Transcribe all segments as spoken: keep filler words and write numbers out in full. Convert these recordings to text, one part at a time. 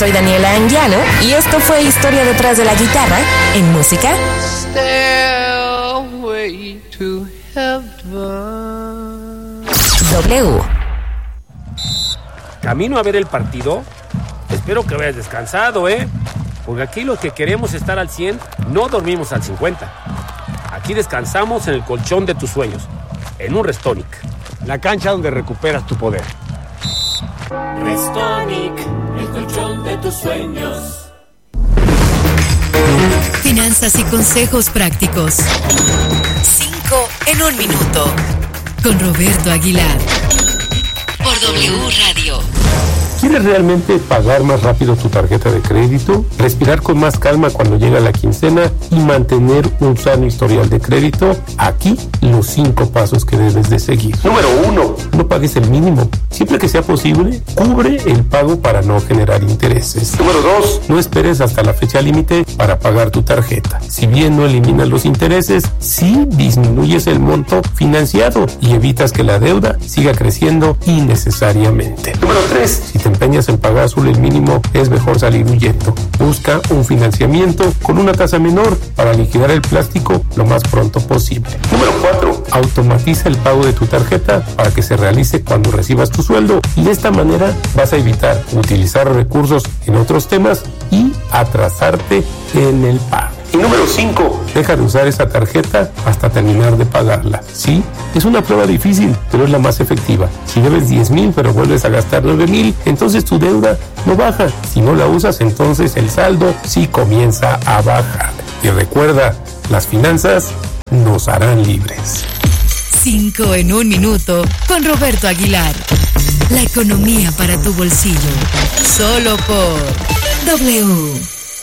soy Daniela Anguiano y esto fue Historia detrás de la guitarra en música. Stairway to heaven. W. Camino a ver el partido. Espero que hayas descansado, ¿eh? Porque aquí los que queremos estar al cien no dormimos al cincuenta. Aquí descansamos en el colchón de tus sueños, en un Restonic. La cancha donde recuperas tu poder. Restonic, el colchón de tus sueños. Finanzas y consejos prácticos. Cinco en un minuto. Con Roberto Aguilar. Por W Radio. ¿Quieres realmente pagar más rápido tu tarjeta de crédito? ¿Respirar con más calma cuando llega la quincena y mantener un sano historial de crédito? Aquí los cinco pasos que debes de seguir. Número uno, no pagues el mínimo. Siempre que sea posible, cubre el pago para no generar intereses. Número dos, no esperes hasta la fecha límite para pagar tu tarjeta. Si bien no eliminas los intereses, sí disminuyes el monto financiado y evitas que la deuda siga creciendo innecesariamente. Número tres, si te empeñas en pagar solo el mínimo, es mejor salir huyendo. Busca un financiamiento con una tasa menor para liquidar el plástico lo más pronto posible. Número cuatro, automatiza el pago de tu tarjeta para que se realice cuando recibas tu sueldo y de esta manera vas a evitar utilizar recursos en otros temas y atrasarte en el pago. Y número cinco, deja de usar esa tarjeta hasta terminar de pagarla. Sí, es una prueba difícil, pero es la más efectiva. Si debes diez mil pero vuelves a gastar nueve mil, entonces tu deuda no baja. Si no la usas, entonces el saldo sí comienza a bajar. Y recuerda, las finanzas nos harán libres. Cinco en un minuto con Roberto Aguilar. La economía para tu bolsillo. Solo por W.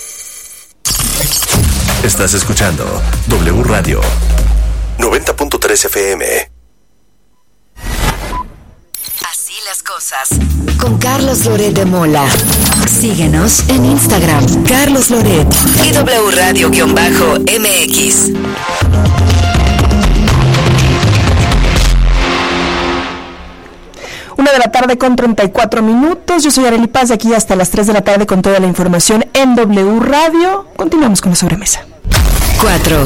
Estás escuchando W Radio noventa punto tres F M. Así las cosas. Con Carlos Loret de Mola. Síguenos en Instagram, Carlos Loret y W Radio-M X. Una de la tarde con treinta y cuatro minutos. Yo soy Arely Paz, de aquí hasta las tres de la tarde con toda la información en W Radio. Continuamos con la sobremesa. Cuatro.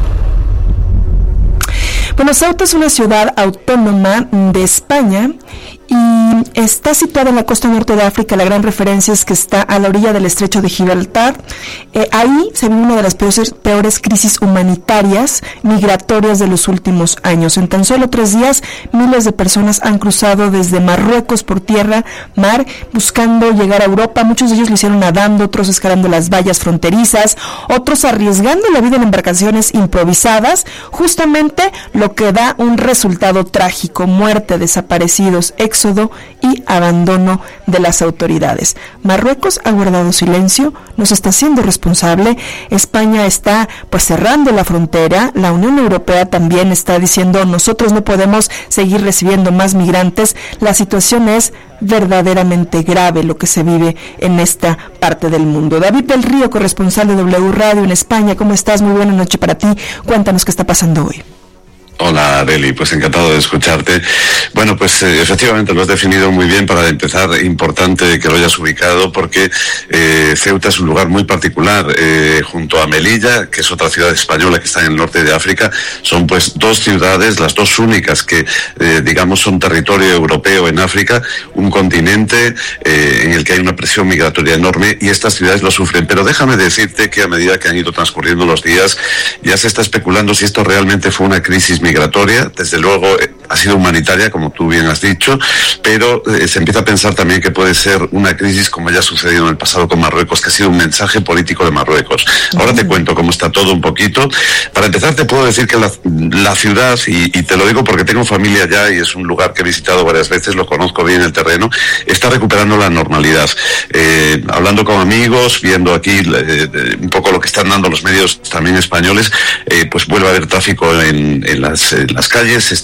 Bueno, Ceuta es una ciudad autónoma de España y está situada en la costa norte de África. La gran referencia es que está a la orilla del estrecho de Gibraltar. Eh, ahí se vive una de las peores, peores crisis humanitarias migratorias de los últimos años. En tan solo tres días, miles de personas han cruzado desde Marruecos por tierra, mar, buscando llegar a Europa. Muchos de ellos lo hicieron nadando, otros escalando las vallas fronterizas, otros arriesgando la vida en embarcaciones improvisadas, justamente lo que da un resultado trágico: muerte, desaparecidos, éxodo y abandono de las autoridades. Marruecos ha guardado silencio, nos está haciendo responsable. España está pues cerrando la frontera. La Unión Europea también está diciendo: nosotros no podemos seguir recibiendo más migrantes. La situación es verdaderamente grave lo que se vive en esta parte del mundo. David del Río, corresponsal de W Radio en España, ¿cómo estás? Muy buena noche para ti. Cuéntanos qué está pasando hoy. Hola, Arely, pues encantado de escucharte. Bueno, pues eh, efectivamente lo has definido muy bien. Para empezar, importante que lo hayas ubicado porque eh, Ceuta es un lugar muy particular. Eh, junto a Melilla, que es otra ciudad española que está en el norte de África, son pues dos ciudades, las dos únicas que, eh, digamos, son territorio europeo en África, un continente eh, en el que hay una presión migratoria enorme y estas ciudades lo sufren. Pero déjame decirte que a medida que han ido transcurriendo los días, ya se está especulando si esto realmente fue una crisis migratoria. Desde luego eh, ha sido humanitaria, como tú bien has dicho, pero eh, se empieza a pensar también que puede ser una crisis como ya ha sucedido en el pasado con Marruecos, que ha sido un mensaje político de Marruecos. Ahora te cuento cómo está todo un poquito. Para empezar, te puedo decir que la, la ciudad, y, y te lo digo porque tengo familia allá y es un lugar que he visitado varias veces, lo conozco bien el terreno, está recuperando la normalidad. Eh, hablando con amigos, viendo aquí eh, un poco lo que están dando los medios también españoles, eh, pues vuelve a haber tráfico en, en, las, en las calles, se están reabriendo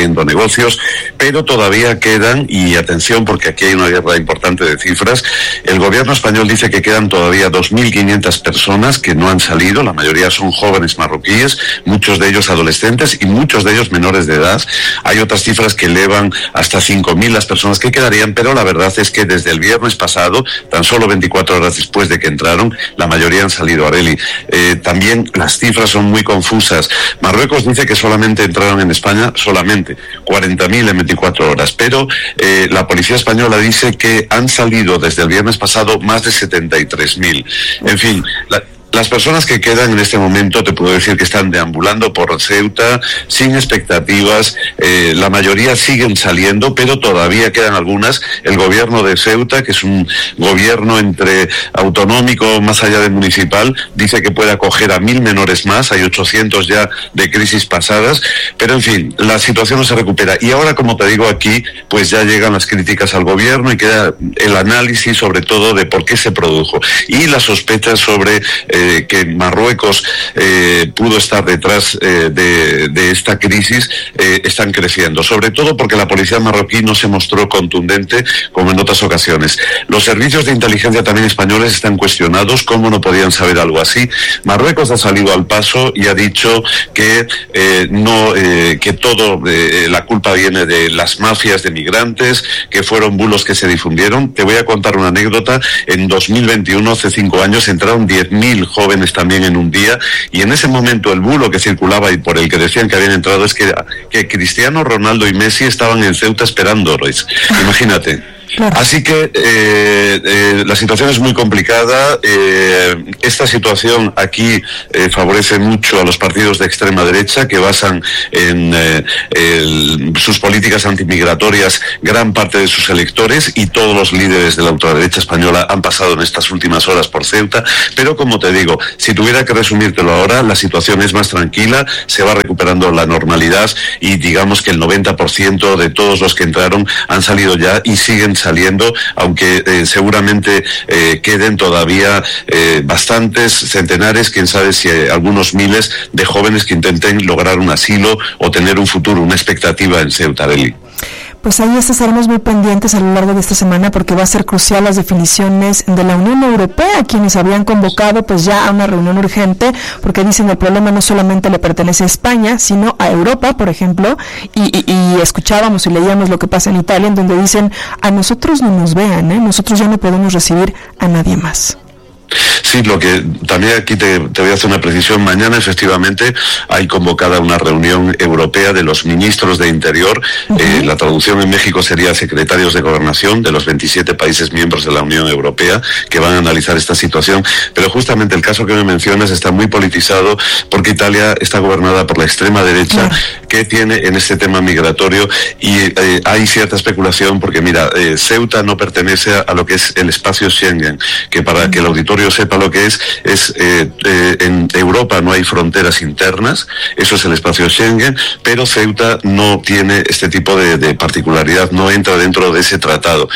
haciendo negocios, pero todavía quedan, y atención porque aquí hay una guerra importante de cifras, el gobierno español dice que quedan todavía dos mil quinientas personas que no han salido, la mayoría son jóvenes marroquíes, muchos de ellos adolescentes y muchos de ellos menores de edad. Hay otras cifras que elevan hasta cinco mil las personas que quedarían, pero la verdad es que desde el viernes pasado, tan solo veinticuatro horas después de que entraron, la mayoría han salido, Areli. Eh, también las cifras son muy confusas. Marruecos dice que solamente entraron en España, solamente cuarenta mil en veinticuatro horas, pero eh, la policía española dice que han salido desde el viernes pasado más de setenta y tres mil. En fin, la, las personas que quedan en este momento, te puedo decir que están deambulando por Ceuta sin expectativas, eh, la mayoría siguen saliendo, pero todavía quedan algunas. El gobierno de Ceuta, que es un gobierno entre autonómico más allá de municipal, dice que puede acoger a mil menores más, hay ochocientos ya de crisis pasadas, pero en fin, la situación no se recupera. Y ahora, como te digo aquí, pues ya llegan las críticas al gobierno y queda el análisis sobre todo de por qué se produjo. Y las sospechas sobre eh, que Marruecos eh, pudo estar detrás eh, de, de esta crisis eh, están creciendo, sobre todo porque la policía marroquí no se mostró contundente como en otras ocasiones. Los servicios de inteligencia también españoles están cuestionados, ¿cómo no podían saber algo así? Marruecos ha salido al paso y ha dicho que eh, no, eh, que todo eh, la culpa viene de las mafias de migrantes, que fueron bulos que se difundieron. Te voy a contar una anécdota. En dos mil veintiuno, hace cinco años, entraron diez mil jóvenes también en un día, y en ese momento el bulo que circulaba y por el que decían que habían entrado es que, que Cristiano Ronaldo y Messi estaban en Ceuta esperándolos. Imagínate. Claro. Así que eh, eh, la situación es muy complicada. Eh, esta situación aquí eh, favorece mucho a los partidos de extrema derecha que basan en eh, el, sus políticas antimigratorias gran parte de sus electores, y todos los líderes de la ultraderecha española han pasado en estas últimas horas por Ceuta. Pero como te digo, si tuviera que resumírtelo ahora, la situación es más tranquila, se va recuperando la normalidad y digamos que el noventa por ciento de todos los que entraron han salido ya y siguen saliendo, aunque eh, seguramente eh, queden todavía eh, bastantes, centenares, quién sabe si eh, algunos miles de jóvenes que intenten lograr un asilo o tener un futuro, una expectativa en Ceuta, Arely. Pues ahí estaremos muy pendientes a lo largo de esta semana, porque va a ser crucial las definiciones de la Unión Europea, quienes habían convocado pues ya a una reunión urgente, porque dicen el problema no solamente le pertenece a España, sino a Europa, por ejemplo, y, y, y escuchábamos y leíamos lo que pasa en Italia, en donde dicen, a nosotros no nos vean, ¿eh? Nosotros ya no podemos recibir a nadie más. Sí, lo que también aquí te, te voy a hacer una precisión. Mañana efectivamente hay convocada una reunión europea de los ministros de Interior. Uh-huh. Eh, la traducción en México sería secretarios de Gobernación de los veintisiete países miembros de la Unión Europea, que van a analizar esta situación. Pero justamente el caso que me mencionas está muy politizado, porque Italia está gobernada por la extrema derecha, uh-huh, que tiene en este tema migratorio, y eh, hay cierta especulación porque mira, eh, Ceuta no pertenece a, a lo que es el espacio Schengen, que para uh-huh. que el auditorio sepa lo que es, es eh, eh, en Europa no hay fronteras internas, eso es el espacio Schengen, pero Ceuta no tiene este tipo de, de particularidad, no entra dentro de ese tratado,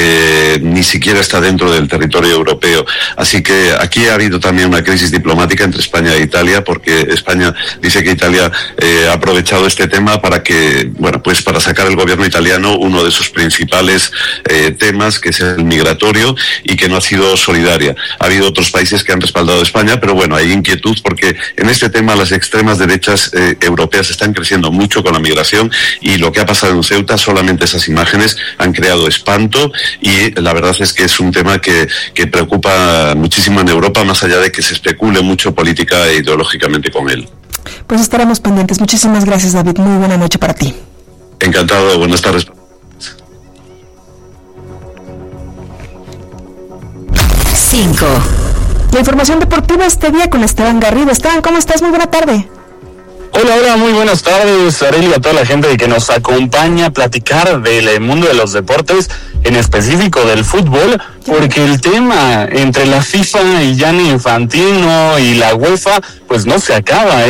eh, ni siquiera está dentro del territorio europeo. Así que aquí ha habido también una crisis diplomática entre España e Italia, porque España dice que Italia eh, ha aprovechado este tema para que, bueno, pues para sacar el gobierno italiano uno de sus principales eh, temas, que es el migratorio, y que no ha sido solidaria. Ha habido otros países que han respaldado a España, pero bueno, hay inquietud porque en este tema las extremas derechas eh, europeas están creciendo mucho con la migración, y lo que ha pasado en Ceuta, solamente esas imágenes han creado espanto, y la verdad es que es un tema que, que preocupa muchísimo en Europa, más allá de que se especule mucho política e ideológicamente con él. Pues estaremos pendientes. Muchísimas gracias, David. Muy buena noche para ti. Encantado. Buenas tardes. cinco. La información deportiva este día con Esteban Garrido. Esteban, ¿cómo estás? Muy buena tarde. Hola, hola, muy buenas tardes, Arely, a toda la gente que nos acompaña a platicar del mundo de los deportes, en específico del fútbol, porque el tema entre la FIFA y Gianni Infantino y la UEFA, pues no se acaba, ¿eh?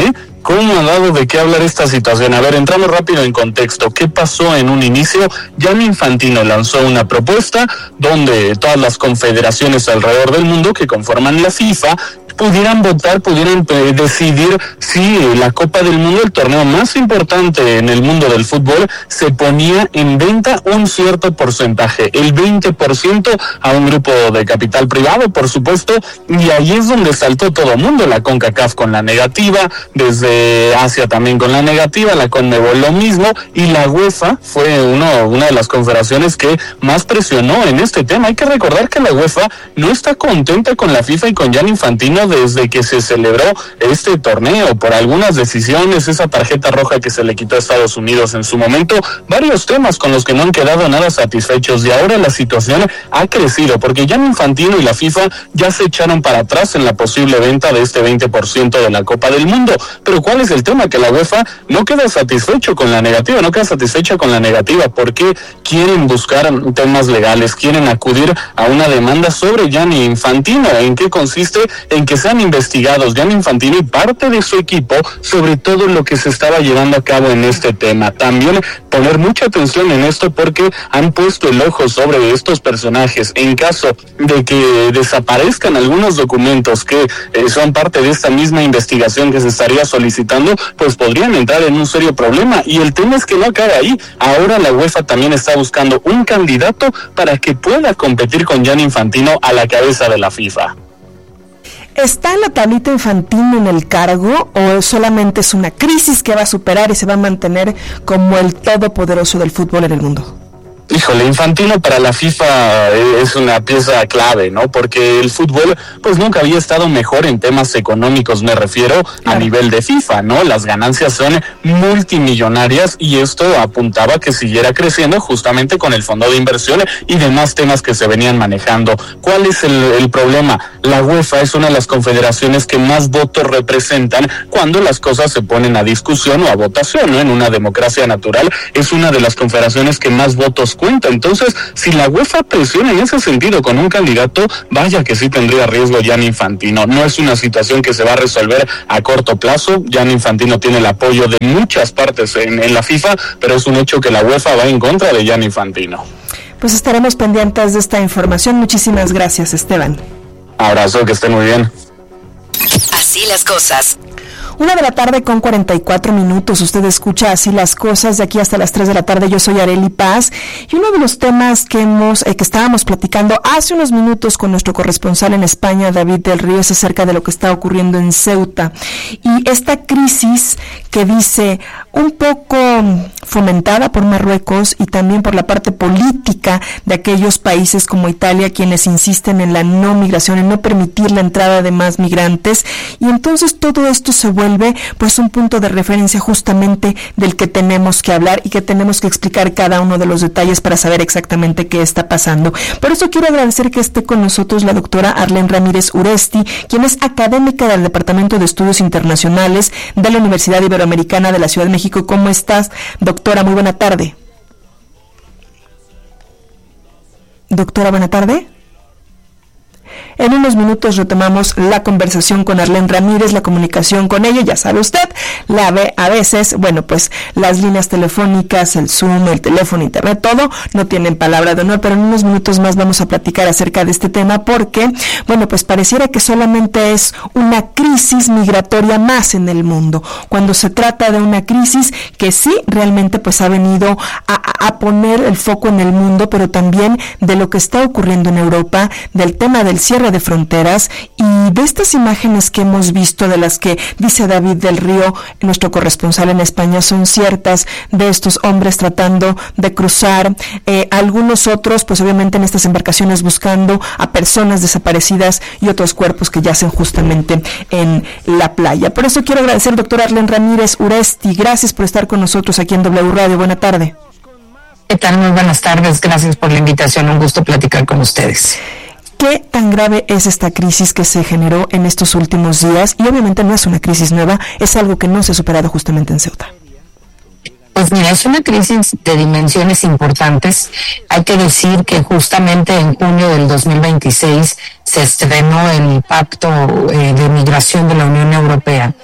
¿Cómo ha dado de qué hablar esta situación? A ver, entramos rápido en contexto. ¿Qué pasó en un inicio? Gianni Infantino lanzó una propuesta donde todas las confederaciones alrededor del mundo que conforman la FIFA pudieran votar, pudieran eh, decidir si la Copa del Mundo, el torneo más importante en el mundo del fútbol, se ponía en venta un cierto porcentaje, el veinte por ciento a un grupo de capital privado, por supuesto, y ahí es donde saltó todo el mundo, la CONCACAF con la negativa, desde Asia también con la negativa, la CONMEBOL lo mismo, y la UEFA fue uno, una de las confederaciones que más presionó en este tema. Hay que recordar que la UEFA no está contenta con la FIFA y con Gianni Infantino desde que se celebró este torneo por algunas decisiones, esa tarjeta roja que se le quitó a Estados Unidos en su momento, varios temas con los que no han quedado nada satisfechos, y ahora la situación ha crecido porque Gianni Infantino y la FIFA ya se echaron para atrás en la posible venta de este veinte por ciento de la Copa del Mundo. Pero ¿cuál es el tema? Que la UEFA no queda satisfecho con la negativa, no queda satisfecha con la negativa porque quieren buscar temas legales, quieren acudir a una demanda sobre Gianni Infantino. ¿En qué consiste? En que sean investigados Gianni Infantino y parte de su equipo sobre todo lo que se estaba llevando a cabo en este tema. También poner mucha atención en esto porque han puesto el ojo sobre estos personajes. En caso de que desaparezcan algunos documentos que eh, son parte de esta misma investigación que se estaría solicitando, pues podrían entrar en un serio problema. Y el tema es que no acaba ahí. Ahora la UEFA también está buscando un candidato para que pueda competir con Gianni Infantino a la cabeza de la FIFA. ¿Está la tablita Infantino en el cargo o solamente es una crisis que va a superar y se va a mantener como el todopoderoso del fútbol en el mundo? Híjole, Infantino para la FIFA es una pieza clave, ¿no? Porque el fútbol, pues nunca había estado mejor en temas económicos, me refiero claro. A nivel de FIFA, ¿no? Las ganancias son multimillonarias y esto apuntaba a que siguiera creciendo justamente con el fondo de inversión y demás temas que se venían manejando. ¿Cuál es el, el problema? La UEFA es una de las confederaciones que más votos representan cuando las cosas se ponen a discusión o a votación, ¿no? En una democracia natural es una de las confederaciones que más votos cuenta. Entonces, si la UEFA presiona en ese sentido con un candidato, vaya que sí tendría riesgo Gianni Infantino. No es una situación que se va a resolver a corto plazo. Gianni Infantino tiene el apoyo de muchas partes en, en la FIFA, pero es un hecho que la UEFA va en contra de Gianni Infantino. Pues estaremos pendientes de esta información. Muchísimas gracias, Esteban. Abrazo, que estén muy bien. Así las cosas. Una de la tarde con cuarenta y cuatro minutos. Usted escucha Así las cosas de aquí hasta las tres de la tarde. Yo soy Arely Paz y uno de los temas que hemos eh, que estábamos platicando hace unos minutos con nuestro corresponsal en España, David del Río, es acerca de lo que está ocurriendo en Ceuta y esta crisis que dice un poco fomentada por Marruecos y también por la parte política de aquellos países como Italia, quienes insisten en la no migración, en no permitir la entrada de más migrantes, y entonces todo esto se vuelve pues un punto de referencia justamente del que tenemos que hablar y que tenemos que explicar cada uno de los detalles para saber exactamente qué está pasando. Por eso quiero agradecer que esté con nosotros la doctora Arlén Ramírez Uresti, quien es académica del Departamento de Estudios Internacionales de la Universidad Iberoamericana de la Ciudad de México. ¿Cómo estás, doctora? Muy buena tarde. Doctora, buena tarde. En unos minutos retomamos la conversación con Arlén Ramírez, la comunicación con ella, ya sabe usted, la ve a veces, bueno, pues las líneas telefónicas, el Zoom, el teléfono, internet, todo, no tienen palabra de honor, pero en unos minutos más vamos a platicar acerca de este tema porque, bueno, pues pareciera que solamente es una crisis migratoria más en el mundo, cuando se trata de una crisis que sí realmente pues ha venido a, a poner el foco en el mundo, pero también de lo que está ocurriendo en Europa, del tema del cierre de fronteras y de estas imágenes que hemos visto, de las que dice David del Río, nuestro corresponsal en España, son ciertas, de estos hombres tratando de cruzar, eh, algunos otros pues obviamente en estas embarcaciones buscando a personas desaparecidas y otros cuerpos que yacen justamente en la playa. Por eso quiero agradecer al doctor Arlén Ramírez Uresti, gracias por estar con nosotros aquí en W Radio. Buena tarde. ¿Qué tal? Muy buenas tardes, gracias por la invitación, un gusto platicar con ustedes. ¿Qué tan grave es esta crisis que se generó en estos últimos días? Y obviamente no es una crisis nueva, es algo que no se ha superado justamente en Ceuta. Pues mira, es una crisis de dimensiones importantes. Hay que decir que justamente en junio del dos mil veintiséis se estrenó el Pacto eh, de Migración de la Unión Europea.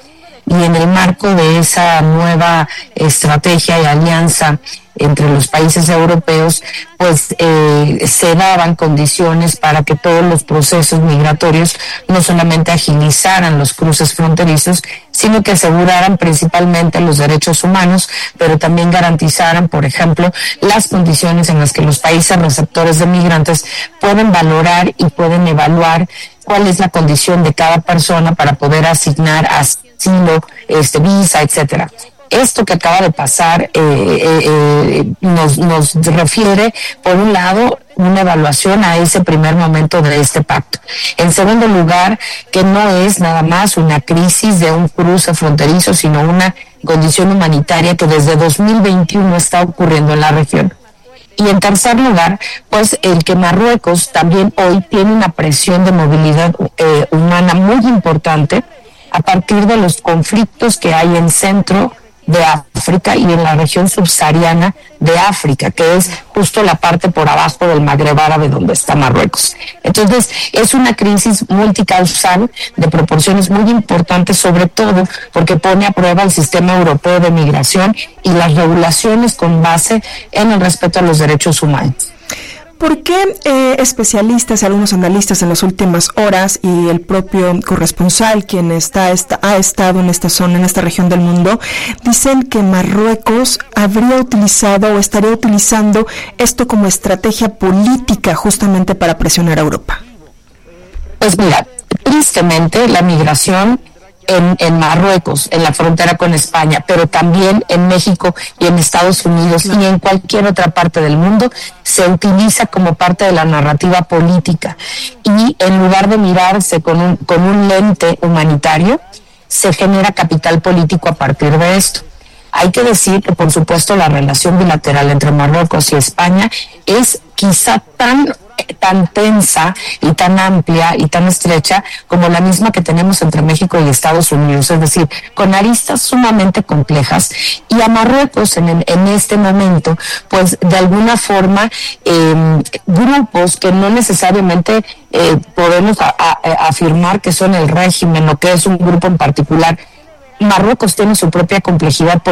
y en el marco de esa nueva estrategia y alianza entre los países europeos, pues eh, se daban condiciones para que todos los procesos migratorios no solamente agilizaran los cruces fronterizos, sino que aseguraran principalmente los derechos humanos, pero también garantizaran, por ejemplo, las condiciones en las que los países receptores de migrantes pueden valorar y pueden evaluar cuál es la condición de cada persona para poder asignar asilo, este, visa, etcétera. Esto que acaba de pasar eh, eh, eh, nos, nos refiere, por un lado, una evaluación a ese primer momento de este pacto. En segundo lugar, que no es nada más una crisis de un cruce fronterizo, sino una condición humanitaria que desde dos mil veintiuno está ocurriendo en la región. Y en tercer lugar, pues el que Marruecos también hoy tiene una presión de movilidad eh, humana muy importante a partir de los conflictos que hay en Centro de África y en la región subsahariana de África, que es justo la parte por abajo del Magreb árabe donde está Marruecos. Entonces, es una crisis multicausal de proporciones muy importantes, sobre todo porque pone a prueba el sistema europeo de migración y las regulaciones con base en el respeto a los derechos humanos. ¿Por qué eh, especialistas y algunos analistas en las últimas horas y el propio corresponsal, quien está, está ha estado en esta zona, en esta región del mundo, dicen que Marruecos habría utilizado o estaría utilizando esto como estrategia política justamente para presionar a Europa? Pues mira, tristemente la migración En, en Marruecos, en la frontera con España, pero también en México y en Estados Unidos y en cualquier otra parte del mundo, se utiliza como parte de la narrativa política. Y en lugar de mirarse con un, con un lente humanitario, se genera capital político a partir de esto. Hay que decir que, por supuesto, la relación bilateral entre Marruecos y España es quizá tan tan tensa y tan amplia y tan estrecha como la misma que tenemos entre México y Estados Unidos, es decir, con aristas sumamente complejas, y a Marruecos en, en este momento, pues de alguna forma eh, grupos que no necesariamente eh, podemos a, a, afirmar que son el régimen o que es un grupo en particular. Marruecos tiene su propia complejidad